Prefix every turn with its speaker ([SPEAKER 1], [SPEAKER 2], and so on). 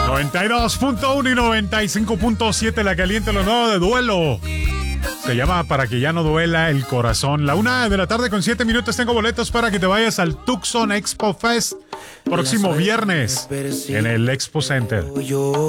[SPEAKER 1] 92.1 y 95.7 La Caliente, lo nuevo de Duelo. Se llama Para que ya no duela el corazón. La 1:00 con 7 minutos. Tengo boletos para que te vayas al Tucson Expo Fest próximo viernes en el Expo Center.